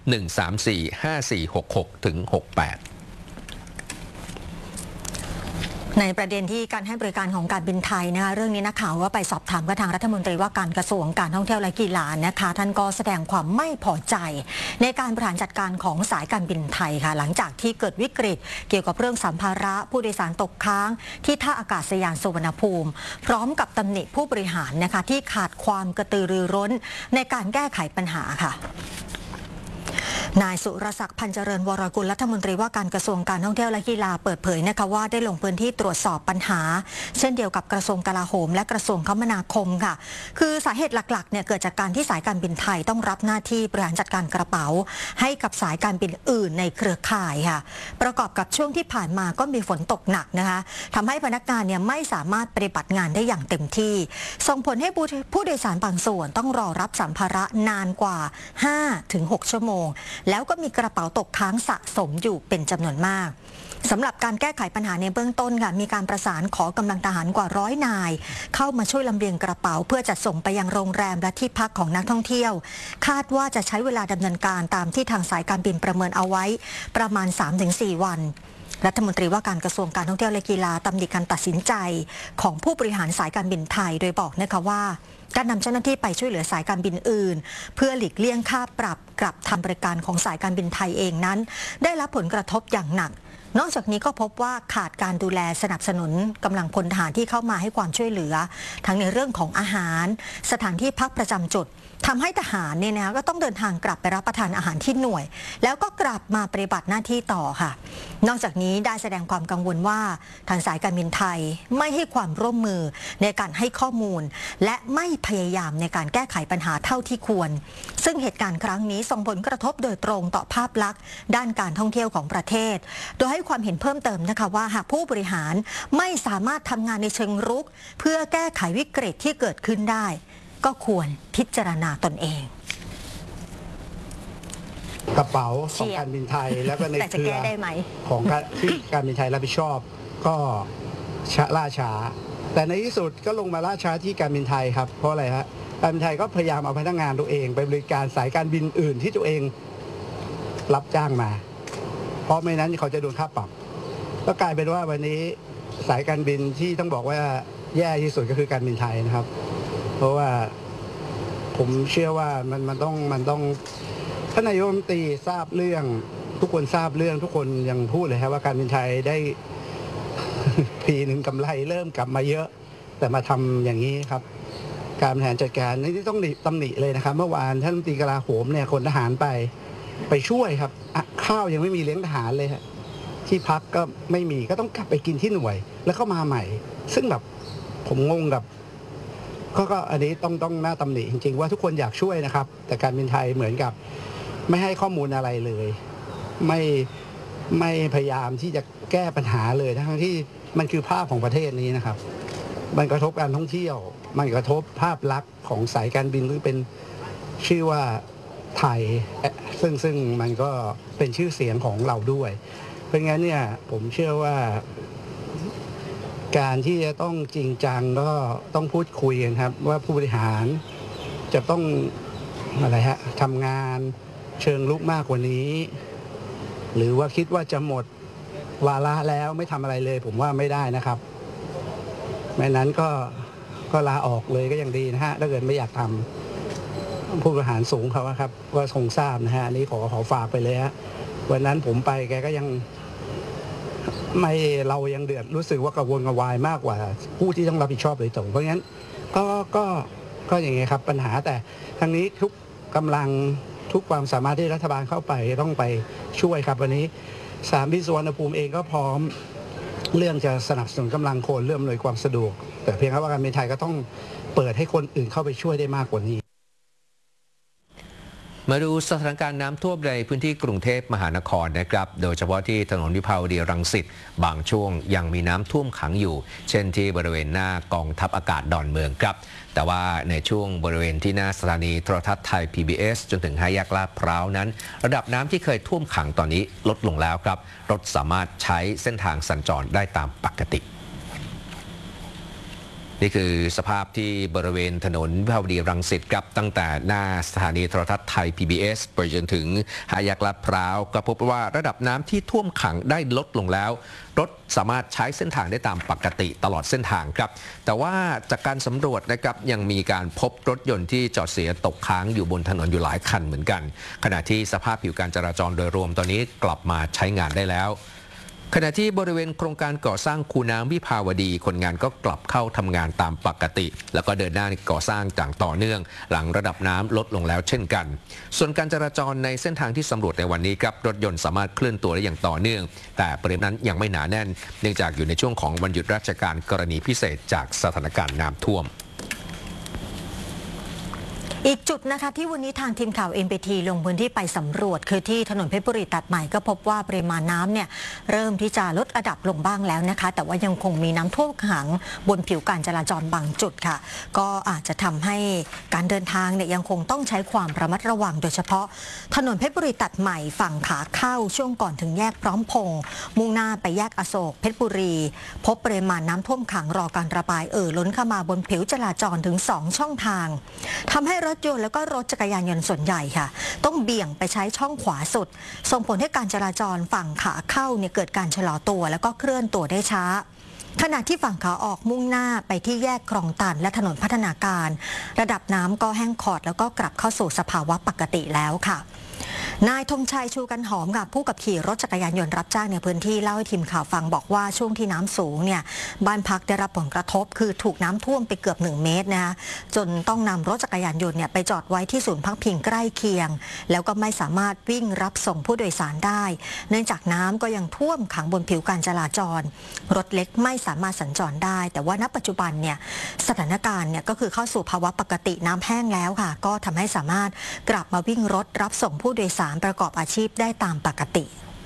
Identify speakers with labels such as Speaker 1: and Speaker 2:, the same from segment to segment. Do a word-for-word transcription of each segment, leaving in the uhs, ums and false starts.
Speaker 1: หนึ่ง สาม สี่ ห้า สี่ หก หก ถึง หก แปด
Speaker 2: ในประเด็นที่การให้บริการของการบินไทยนะคะเรื่องนี้นักข่าวว่าไปสอบถามกับทางรัฐมนตรีว่าการกระทรวงการท่องเที่ยวและกีฬานะคะท่านก็แสดงความไม่พอใจในการบริหารจัดการของสายการบินไทยค่ะหลังจากที่เกิดวิกฤตเกี่ยวกับเรื่องสัมภาระผู้โดยสารตกค้างที่ท่าอากาศยานสุวรรณภูมิพร้อมกับตำหนิผู้บริหารนะคะที่ขาดความกระตือรือร้นในการแก้ไขปัญหาค่ะนายสุรศักดิ์พันเจริญวรกุลรัฐมนตรีว่าการกระทรวงการท่องเที่ยวและกีฬาเปิดเผยนะคะว่าได้ลงพื้นที่ตรวจสอบปัญหาเช่นเดียวกับกระทรวงกลาโหมและกระทรวงคมนาคมค่ะคือสาเหตุหลักๆเนี่ยเกิดจากการที่สายการบินไทยต้องรับหน้าที่บริหารจัดการกระเป๋าให้กับสายการบินอื่นในเครือข่ายค่ะประกอบกับช่วงที่ผ่านมาก็มีฝนตกหนักนะคะทำให้พนักงานเนี่ยไม่สามารถปฏิบัติงานได้อย่างเต็มที่ส่งผลให้ผู้โดยสารบางส่วนต้องรอรับสัมภาระนานกว่า ห้าถึงหก ชั่วโมงแล้วก็มีกระเป๋าตกค้างสะสมอยู่เป็นจำนวนมากสำหรับการแก้ไขปัญหาในเบื้องต้นค่ะมีการประสานขอกำลังทหารกว่าร้อยนายเข้ามาช่วยลำเลียงกระเป๋าเพื่อจัดส่งไปยังโรงแรมและที่พักของนักท่องเที่ยวคาดว่าจะใช้เวลาดำเนินการตามที่ทางสายการบินประเมินเอาไว้ประมาณ สามถึงสี่ วันรัฐมนตรีว่าการกระทรวงการท่องเที่ยวและกีฬาตำหนิการตัดสินใจของผู้บริหารสายการบินไทยโดยบอกนะคะว่าการนำเจ้าหน้าที่ไปช่วยเหลือสายการบินอื่นเพื่อหลีกเลี่ยงค่าปรับกลับทำบริการของสายการบินไทยเองนั้นได้รับผลกระทบอย่างหนักนอกจากนี้ก็พบว่าขาดการดูแลสนับสนุนกำลังพลทหารที่เข้ามาให้ความช่วยเหลือทั้งในเรื่องของอาหารสถานที่พักประจำจุดทำให้ทหารเนี่ยนะก็ต้องเดินทางกลับไปรับประทานอาหารที่หน่วยแล้วก็กลับมาปฏิบัติหน้าที่ต่อค่ะนอกจากนี้ได้แสดงความกังวลว่าทางสายการบินไทยไม่ให้ความร่วมมือในการให้ข้อมูลและไม่พยายามในการแก้ไขปัญหาเท่าที่ควรซึ่งเหตุการณ์ครั้งนี้ส่งผลกระทบโดยตรงต่อภาพลักษณ์ด้านการท่องเที่ยวของประเทศโดยให้ความเห็นเพิ่มเติมนะคะว่าหากผู้บริหารไม่สามารถทำงานในเชิงรุกเพื่อแก้ไขวิกฤตที่เกิดขึ้นได้ก็ควรพิจารณาตนเอง
Speaker 3: กระเป๋าของการบินไทยแล้วก็ในเครือของที่การบินไทยรับผิดชอบก็ล่าช้าแต่ในที่สุดก็ลงมาล่าช้าที่การบินไทยครับเพราะอะไรฮะการบินไทยก็พยายามเอาพนักงานตัวเองไปบริการสายการบินอื่นที่ตัวเองรับจ้างมาเพราะไม่นั้นเขาจะโดนค่าปรับก็กลายเป็นว่าวันนี้สายการบินที่ต้องบอกว่าแย่ที่สุดก็คือการบินไทยนะครับเพราะว่าผมเชื่อว่ามันมันต้องมันต้องท่านนายกรัฐมนตรีทราบเรื่องทุกคนทราบเรื่องทุกคนยังพูดเลยครับว่าการบินไทยได้ ปีหนึ่งกำไรเริ่มกลับมาเยอะแต่มาทำอย่างนี้ครับการบริหารจัดการนี่ต้องตำหนิเลยนะครับเมื่อวานท่านรัฐมนตรีกลาโหมเนี่ยคนทหารไปไปช่วยครับข้าวยังไม่มีเลี้ยงทหารเลยฮะที่พักก็ไม่มีก็ต้องกลับไปกินที่หน่วยแล้วก็มาใหม่ซึ่งแบบผมงงกับก็อันนี้ต้องต้องน่าตำหนิจริงๆว่าทุกคนอยากช่วยนะครับแต่การบินไทยเหมือนกับไม่ให้ข้อมูลอะไรเลยไม่ไม่พยายามที่จะแก้ปัญหาเลยทั้งที่มันคือภาพของประเทศนี้นะครับมันกระทบการท่องเที่ยวมันกระทบภาพลักษณ์ของสายการบินซึ่งเป็นชื่อว่าไทยซึ่งซึ่งมันก็เป็นชื่อเสียงของเราด้วยเพราะงั้นเนี่ยผมเชื่อว่าการที่จะต้องจริงจังก็ต้องพูดคุยกันครับว่าผู้บริหารจะต้องอะไรฮะทำงานเชิงลุกมากกว่านี้หรือว่าคิดว่าจะหมดวาระแล้วไม่ทำอะไรเลยผมว่าไม่ได้นะครับไม่นั้นก็ก็ลาออกเลยก็ยังดีนะฮะถ้าเกิดไม่อยากทำผู้บริหารสูงเขาครับก็คงทราบนะฮะอันนี้ขอขอฝากไปเลยฮะวันนั้นผมไปแกก็ยังไม่เรายังเดือดรู้สึกว่ากระวนกระวายมากกว่าผู้ที่ต้องรับผิดชอบโดยตรงเพราะงั้นก็ก็ก็อย่างเงี้ยครับปัญหาแต่ทางนี้ทุกกำลังทุกความสามารถที่รัฐบาลเข้าไปต้องไปช่วยครับวันนี้สนามบินสุวรรณภูมิเองก็พร้อมเรื่องจะสนับสนุนกำลังคนเรื่องอำนวยความสะดวกแต่เพียงแค่ว่าการบินไทยก็ต้องเปิดให้คนอื่นเข้าไปช่วยได้มากกว่านี้
Speaker 1: มาดูสถานการณ์น้ำท่วมในพื้นที่กรุงเทพมหานครนะครับโดยเฉพาะที่ถนนวิภาวดีรังสิตบางช่วงยังมีน้ำท่วมขังอยู่เช่นที่บริเวณหน้ากองทัพอากาศดอนเมืองครับแต่ว่าในช่วงบริเวณที่หน้าสถานีโทรทัศน์ไทย พี บี เอส จนถึงห้าแยกลาดพร้าวนั้นระดับน้ำที่เคยท่วมขังตอนนี้ลดลงแล้วครับรถสามารถใช้เส้นทางสัญจรได้ตามปกตินี่คือสภาพที่บริเวณถนนวิภาวดีรังสิตครับตั้งแต่หน้าสถานีโทรทัศน์ไทย พี บี เอส ไปจนถึงห้าแยกลาดพร้าวก็พบว่าระดับน้ำที่ท่วมขังได้ลดลงแล้วรถสามารถใช้เส้นทางได้ตามปกติตลอดเส้นทางครับแต่ว่าจากการสำรวจนะครับยังมีการพบรถยนต์ที่จอดเสียตกค้างอยู่บนถนนอยู่หลายคันเหมือนกันขณะที่สภาพผิวการจราจรโดยรวมตอนนี้กลับมาใช้งานได้แล้วขณะที่บริเวณโครงการก่อสร้างคูน้ำวิภาวดีคนงานก็กลับเข้าทำงานตามปกติแล้วก็เดินหน้าก่อสร้างอย่างต่อเนื่องหลังระดับน้ำลดลงแล้วเช่นกันส่วนการจราจรในเส้นทางที่สำรวจในวันนี้ครับรถยนต์สามารถเคลื่อนตัวได้อย่างต่อเนื่องแต่ปริมาณนั้นยังไม่หนาแน่นเนื่องจากอยู่ในช่วงของวันหยุดราชการกรณีพิเศษจากสถานการณ์น้ำท่วม
Speaker 2: อีกจุดนะคะที่วันนี้ทางทีมข่าว เอ็น บี ที ลงพื้นที่ไปสำรวจคือที่ถนนเพชรบุรีตัดใหม่ก็พบว่าปริมาณน้ำเนี่ยเริ่มที่จะลดระดับลงบ้างแล้วนะคะแต่ว่ายังคงมีน้ำท่วมขังบนผิวการจราจรบางจุดค่ะก็อาจจะทำให้การเดินทางเนี่ยยังคงต้องใช้ความระมัดระวังโดยเฉพาะถนนเพชรบุรีตัดใหม่ฝั่งขาเข้าช่วงก่อนถึงแยกพร้อมพงษ์มุ่งหน้าไปแยกอโศกเพชรบุรีพบปริมาณน้ำท่วมขังรอการระบายเอ่อล้นเข้ามาบนผิวจราจรถึงสองช่องทางทำให้รถยนต์แล้วก็รถจักรยานยนต์ส่วนใหญ่ค่ะต้องเบี่ยงไปใช้ช่องขวาสุดส่งผลให้การจราจรฝั่งขาเข้าเนี่ยเกิดการชะลอตัวแล้วก็เคลื่อนตัวได้ช้าขณะที่ฝั่งขาออกมุ่งหน้าไปที่แยกคลองตันและถนนพัฒนาการระดับน้ำก็แห้งขอดแล้วก็กลับเข้าสู่สภาวะปกติแล้วค่ะนายธงชัยชูกันหอมค่ะผู้ขับขี่รถจักรยานยนต์รับจ้างในพื้นที่เล่าให้ทีมข่าวฟังบอกว่าช่วงที่น้ำสูงเนี่ยบ้านพักได้รับผลกระทบคือถูกน้ำท่วมไปเกือบหนึ่งเมตรนะคะจนต้องนำรถจักรยานยนต์เนี่ยไปจอดไว้ที่ศูนย์พักพิงใกล้เคียงแล้วก็ไม่สามารถวิ่งรับส่งผู้โดยสารได้เนื่องจากน้ำก็ยังท่วมขังบนผิวการจราจรรถเล็กไม่สามารถสัญจรได้แต่ว่าณปัจจุบันเนี่ยสถานการณ์เนี่ยก็คือเข้าสู่ภาวะปกติน้ำแห้งแล้วค่ะก็ทำให้สามารถกลับมาวิ่งรถรับส่งผู้โดยสารประกอบอาชีพได้ตามปกติ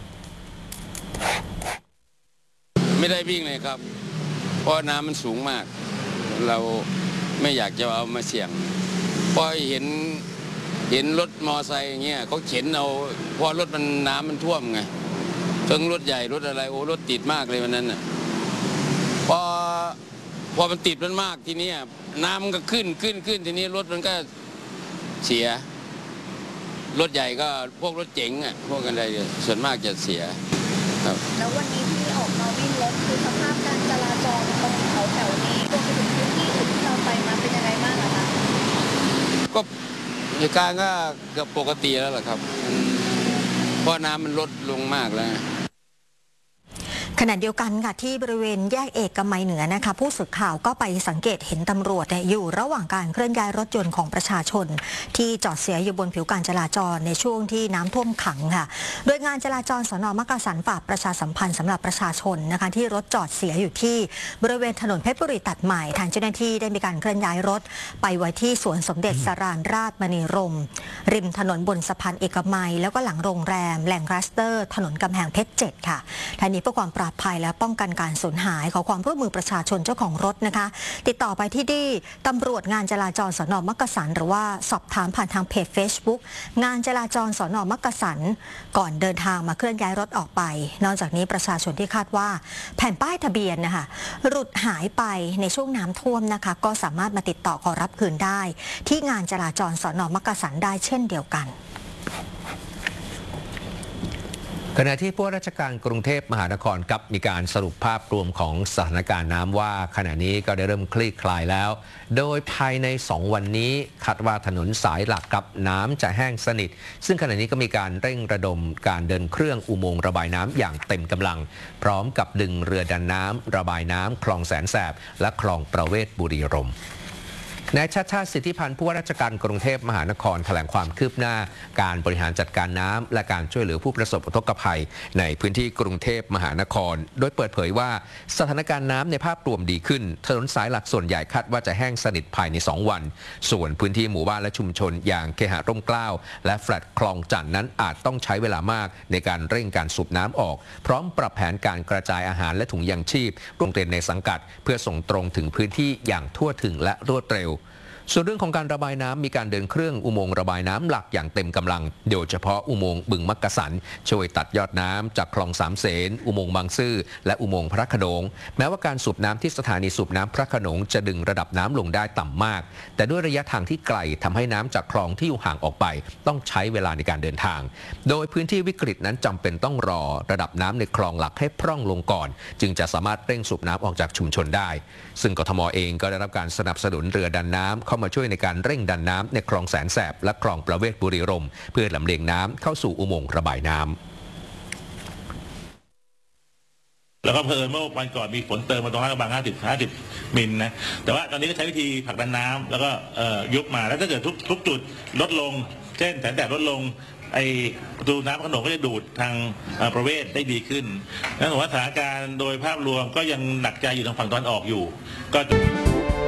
Speaker 4: ไม่ได้วิ่งเลยครับเพราะน้ำมันสูงมากเราไม่อยากจะเอามาเสี่ยงเพราะเห็นเห็นรถมอไซค์อย่างเงี้ยเขาเข็นเอาเพราะรถมันน้ำมันท่วมไงทั้งรถใหญ่รถอะไรโอ้รถติดมากเลยวันนั้นน่ะพอพอมันติดมันมากทีนี้น้ำมันก็ขึ้นขึ้นขึ้นทีนี้รถมันก็เสียรถใหญ่ก็พวกรถเจ๋งอ่ะพวกอะไรส่วนมากจะเสียครับ
Speaker 5: แล้ววันนี้ที่ออกมาวิ่งรถคือสภาพการจราจรตรงแถวแถวนี้รวมไปถึงพื้นที่อื่นที่เราไปมาเป็นยังไงบ้างอะคะ
Speaker 4: ก็เหตุการณ์ก็เกือบปกติแล้วแหละครับเพราะน้ำมันลดลงมากแล้ว
Speaker 2: ขณะเดียวกันค่ะที่บริเวณแยกเอกมัยเหนือนะคะผู้สื่อข่าวก็ไปสังเกตเห็นตำรวจอยู่ระหว่างการเคลื่อนย้ายรถยนต์ของประชาชนที่จอดเสียอยู่บนผิวการจราจรในช่วงที่น้ำท่วมขังค่ะโดยงานจราจรสน.มักกะสันฝากประชาสัมพันธ์สำหรับประชาชนนะคะที่รถจอดเสียอยู่ที่บริเวณถนนเพชรบุรีตัดใหม่ทางเจ้าหน้าที่ได้มีการเคลื่อนย้ายรถไปไว้ที่สวนสมเด็จสรานราชมณีรมย์ริมถนนบนสะพานเอกมัยแล้วก็หลังโรงแรมแหล่งคลัสเตอร์ถนนกำแพงเพชรเจ็ดค่ะทางนี้เพื่อความปลอดภัยและป้องกันการสูญหายขอความร่วมมือประชาชนเจ้าของรถนะคะติดต่อไปที่ที่ตำรวจงานจราจรสน.มักกะสันหรือว่าสอบถามผ่านทางเพจ Facebook งานจราจรสน.มักกะสันก่อนเดินทางมาเคลื่อนย้ายรถออกไปนอกจากนี้ประชาชนที่คาดว่าแผ่นป้ายทะเบียนนะคะหลุดหายไปในช่วงน้ำท่วมนะคะก็สามารถมาติดต่อขอรับคืนได้ที่งานจราจรสน.มักกะสันได้เช่นเดียวกัน
Speaker 1: ขณะที่ผู้ว่าราชการกรุงเทพมหานครกับมีการสรุปภาพรวมของสถานการณ์น้ำว่าขณะนี้ก็ได้เริ่มคลี่คลายแล้วโดยภายในสองวันนี้คาดว่าถนนสายหลักกับน้ำจะแห้งสนิทซึ่งขณะนี้ก็มีการเร่งระดมการเดินเครื่องอุโมงค์ระบายน้ำอย่างเต็มกำลังพร้อมกับดึงเรือดันน้ำระบายน้ำคลองแสนแสบและคลองประเวศบุรีรมย์นายชาติชาติสิทธิพันธ์ผู้ว่าราชการกรุงเทพมหานครแถลงความคืบหน้าการบริหารจัดการน้ำและการช่วยเหลือผู้ประสบอุทกภัยในพื้นที่กรุงเทพมหานครโดยเปิดเผยว่าสถานการณ์น้ำในภาพรวมดีขึ้นถนนสายหลักส่วนใหญ่คาดว่าจะแห้งสนิทภายในสองวันส่วนพื้นที่หมู่บ้านและชุมชนอย่างเคหะร่มเกล้าและแฟลตคลองจันทน์นั้นอาจต้องใช้เวลามากในการเร่งการสูบน้ำออกพร้อมปรับแผนการกระจายอาหารและถุงยางชีพโรงเรียนในสังกัดเพื่อส่งตรงถึงพื้นที่อย่างทั่วถึงและรวดเร็วส่วนเรื่องของการระบายน้ำมีการเดินเครื่องอุโมงค์ระบายน้ำหลักอย่างเต็มกำลังโดยเฉพาะอุโมงค์บึงมักกะสันช่วยตัดยอดน้ำจากคลองสามเสนอุโมงค์บางซื่อและอุโมงค์พระโขนงแม้ว่าการสูบน้ำที่สถานีสูบน้ำพระโขนงจะดึงระดับน้ำลงได้ต่ำมากแต่ด้วยระยะทางที่ไกลทำให้น้ำจากคลองที่อยู่ห่างออกไปต้องใช้เวลาในการเดินทางโดยพื้นที่วิกฤตนั้นจำเป็นต้องรอระดับน้ำในคลองหลักให้พร่องลงก่อนจึงจะสามารถเร่งสูบน้ำออกจากชุมชนได้ซึ่งกทมเองก็ได้รับการสนับสนุนเรือดันน้ำเข้ามาช่วยในการเร่งดันน้ำในคลองแสนแสบและคลองประเวศบุรีรมย์เพื่อลำเลียงน้ำเข้าสู่อุโมงค์ระบายน้ำ
Speaker 6: แล้วก็เพิ่มเมื่อวันก่อนมีฝนเติมมาตรงลาดกระบังห้าสิบ ห้าสิบมิลนะแต่ว่าตอนนี้ก็ใช้วิธีผลักดันน้ำแล้วก็ยุบมาแล้วถ้าเกิดทุกทุกจุดลดลงเช่นแสนแสบลดลงไอ้ประตูน้ำพระโขนงก็จะดูดทางประเวศได้ดีขึ้นนั่นหมายว่าสถานการณ์โดยภาพรวมก็ยังหนักใจอยู่ทางฝั่งตะวันออกอยู่ก็